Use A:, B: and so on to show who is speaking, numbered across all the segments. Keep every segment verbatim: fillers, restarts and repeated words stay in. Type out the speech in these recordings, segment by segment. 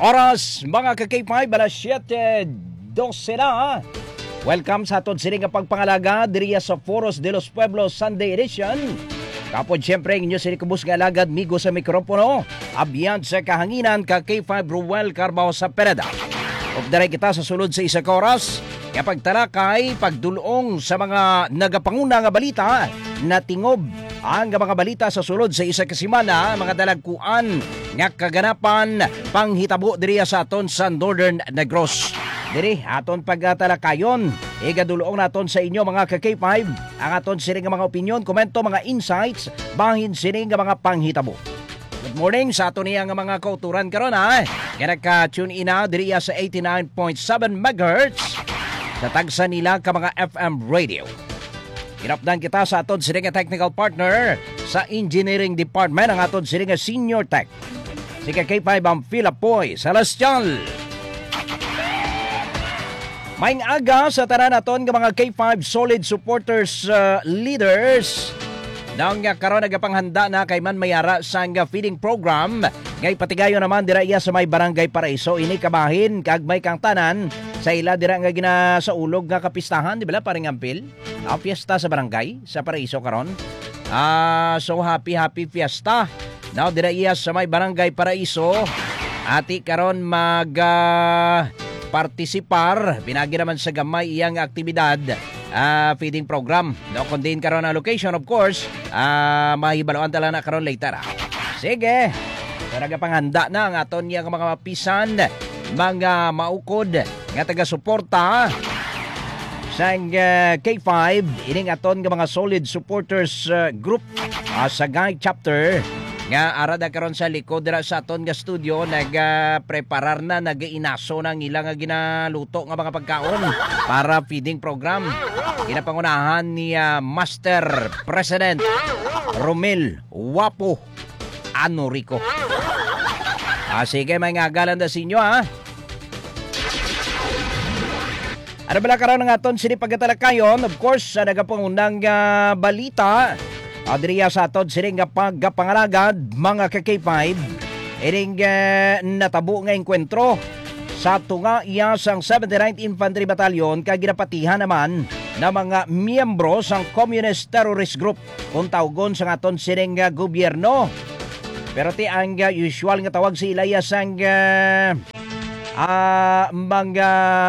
A: Oras mga ka-K five, alas siyete dose na. Welcome sa aton sining nga pagpangalaga diriya sa Foros de los Pueblos Sunday Edition. Kapod siyempre inyo sini kubus nga alagad migo sa mikropono. Abyan sa kahanginan ka-K five Ruel Carvao sa Pereda. Updaray kita sa sulod sa isa ka oras. Kapag talakay, pagdulong sa mga nagapanguna nga balita na tingob ang mga balita sa sulod sa isa ka semana, mga dalagkuan nga kaganapan panghitabo diriya sa aton sa Northern Negros. Diri aton pagtalakayon, igadulong naton sa inyo mga ka-K five ang aton sining mga opinion, komento, mga insights bahin sining nga mga panghitabo. Good morning sa aton niya nga mga kauturan karon ha. Kaya nagka-tune in na diriya sa eighty-nine point seven megahertz sa tagsa nila ka mga F M radio. Hinapdan kita sa aton sining nga technical partner sa engineering department, ang aton sining nga senior tech. Si ka-K five ang Philapoy Celestial. Maing aga sa tanan naton nga mga K five solid supporters, uh, leaders. Nang nga karon nagapanghanda na kay Man Mayara sa nga feeding program. Ngay patigayo naman dira iya sa may Barangay Paraiso, ini kabahin kag may kang tanan sa ila dira nga gina sa ulog nga kapistahan, di ba paring ampil? Ang fiesta sa barangay sa Paraiso karon. Ah, so happy happy fiesta. Now dira iya sa may Barangay Paraiso. Ati karon mag uh, partisipar pinagi naman sa gamay iyang aktibidad, uh, feeding program. No, kundi karon ang location of course, uh, mahibaloan tala na karon later. Ah. Sige. Talaga panghanda na ang aton niya mga mapisan, mga maukod nga taga-suporta sa uh, K five, ining aton nga mga solid supporters uh, group uh, sa Gay chapter nga arada karon sa likod dira sa aton nga studio, nag-preparar uh, na, nag-inaso ng ilang nga ginaluto nga mga pagkaon para feeding program. Ginapangunahan ni uh, Master President Romel Wapo Anorico. Ah, sige, may ngagalan na sa inyo ha. Ano bala karon ng aton sini pagkatalakayon? Of course, sa nagapangunang uh, balita, adriya sa aton sini nga pagkapangalagad mga ka-K five, ining uh, natabo nga enkwentro sa tunga iya sang seventy-ninth Infantry Battalion kag ginapatihan naman na mga miyembro sang Communist Terrorist Group kung tawgon sa aton sini nga gobyerno. Pero ti ang uh, usual nga tawag sa ilaya sang uh, uh, mga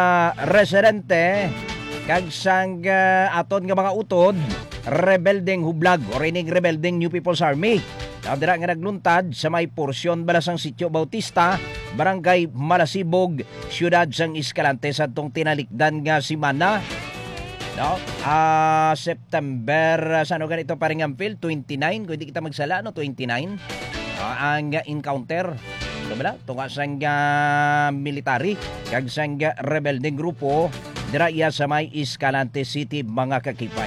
A: residente kag sang uh, aton nga mga utod, rebeldeng hublag or ining rebeldeng New People's Army. Dira nga nagluntad sa may porsyon balasang Sitio Bautista, Barangay Malasibog, siyudad sang Escalante sa tong tinalikdan nga simana. No? Uh, September, uh, saan ganito paring ampil? twenty-nine, kung hindi kita magsala, no? twenty-nine. Uh, ang uh, encounter. Ano ba? Tunga sang uh, military, kag sang uh, rebeldeng grupo, dira iya sa may Escalante City, mga kakipay.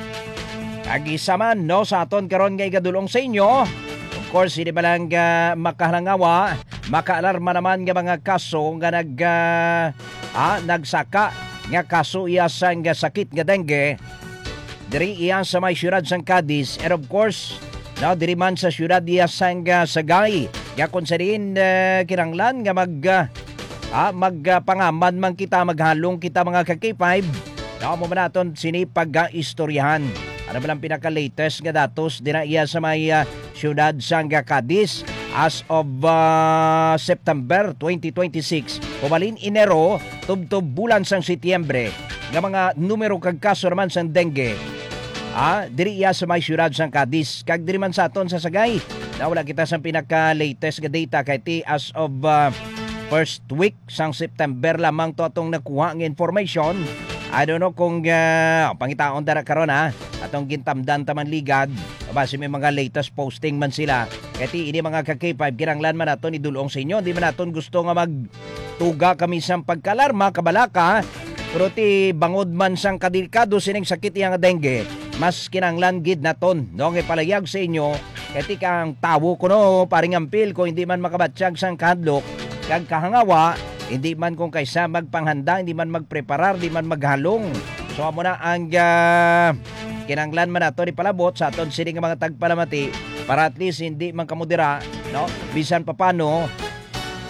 A: Kag isa man, no, sa aton karon nga igadulong sa inyo. Of course, hindi ba lang uh, makahalangawa, makaalarma naman nga mga kaso nga nag, uh, ah, nagsaka nga kaso iya sang uh, sakit nga dengue. Diri iya sa may siyudad sang Cadiz, and of course, no, diri man sa siyudad iya sang uh, Sagay. Kaya kung sa rin uh, kinanglan nga mag uh, ah, magpangaman uh, man kita, maghalong kita mga ka-K five. No, mo man naton sini pag-istoryahan. Ano ba lang pinaka-latest nga datos dina iya sa may uh, siyudad sang Cadiz as of uh, September twenty twenty-six. Pumalin Enero, tubtob bulan sang Setyembre, nga mga numero kag kaso naman sang dengue. Ah, diri iya sa may siyudad sang Cadiz. Kag diri man sa aton sa Sagay, na wala kita sa pinaka-latest nga data kay ti as of uh, first week sang September lamang to atong nakuha ng information. I don't know kung uh, pangitaon dara karon ha, atong gintamdan taman ligad base may mga latest posting man sila. Kaya ti ini mga ka-K five, kinanglan man naton idulong sa inyo. Di man naton gusto nga magtuga kami sang pagkalarma, kabalaka, pero ti bangod man sang kadelikado sining sakit iya nga dengue, mas kinanglan gid naton no nga palayag sa inyo. Kaya ti kang tawo ko no, paring ampil ko hindi man makabatsyag sang kahadlok kag kahangawa, hindi man kung kaysa magpanghanda, hindi man magpreparar, hindi man maghalong. So amo na ang uh, kinanglan man nato ni palabot sa aton sini nga mga tagpalamati para at least hindi man kamudira, no? Bisan papano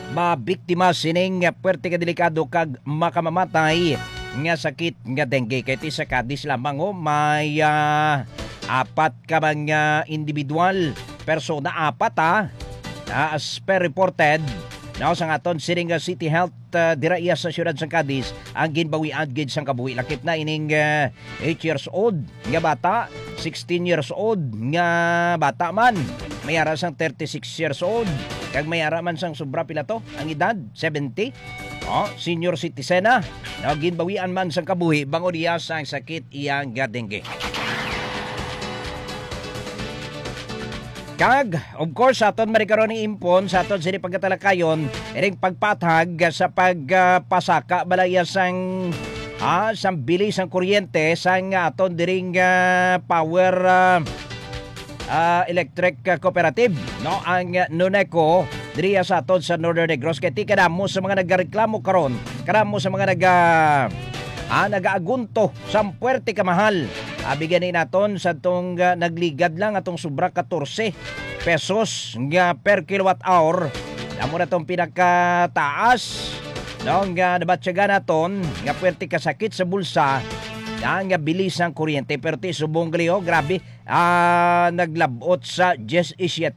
A: mabiktima sining puwerte ka delikado kag makamamatay nga sakit nga dengue. Kaya ti sa Cadiz lamang o may uh, apat ka mga individual persona, apat ha, uh, as per reported. Now, sa aton siring City Health uh, diraiya sa siyudad sa Cadiz ang ginbawian gid sang kabuhi. Lakip na ining uh, eight years old nga bata, sixteen years old nga bata man, mayara sang thirty-six years old, kag mayara man sang sobra pila to ang edad seventy. Oh, senior citizen na. Now, ginbawian man sang kabuhi bango diya sang sakit iyang dengue. Kag, of course, sa aton marikaroon ni Impon, sa aton sini pagkatalakayon, iring pagpatag sa pagpasaka balaya sang ah, sang bilis ang kuryente sang aton diring uh, power uh, uh, electric cooperative, no? Ang uh, Nuneco diriya sa aton sa Northern Negros. Kaya ti kadamo sa mga nagreklamo karon, kadamo sa mga nag ah, nagaagunto sa puwerte ka mahal. Abiganin naton sa itong uh, nagligad lang atong sobra fourteen pesos nga per kilowatt hour. Amo na itong pinakataas. No, nga nabatsaga naton nga puwerte ka sakit sa bulsa nga bilis ng kuryente. Pero ti subong gliho, grabe, uh, naglabot sa ten seventeen